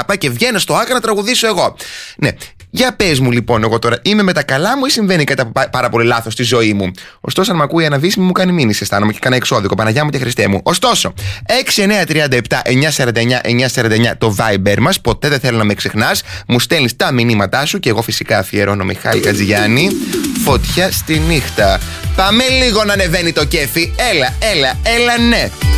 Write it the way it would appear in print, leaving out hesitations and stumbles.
τάπα και βγαίνω στο άκρα να τραγουδήσω εγώ. Ναι. Για πες μου λοιπόν, εγώ τώρα είμαι με τα καλά μου ή συμβαίνει κάτι πάρα πολύ λάθος στη ζωή μου? Ωστόσο, αν με ακούει ένα βίσιμο, μου κάνει μήνυση, αισθάνομαι και κανένα εξώδικο. Παναγιά μου και Χριστέ μου. Ωστόσο, 6937-949-949 το Viber μας. Ποτέ δεν θέλω να με ξεχνάς. Μου στέλνεις τα μηνύματά σου και εγώ φυσικά αφιερώνω Μιχάλη Χατζηγιάννη. Φωτιά στη νύχτα. Πάμε λίγο να ανεβαίνει το κέφι. Έλα, ναι.